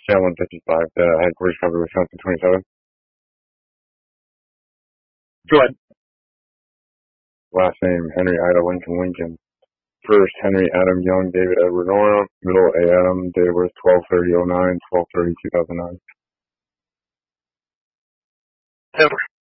Yeah, 155. The headquarters cover Wisconsin 27. Go ahead. Last name, Henry Ida Lincoln Lincoln. First, Henry Adam Young, David Edward Nora. Middle, A. Adam, date of birth 12/30/09, 12/30/2009. Over.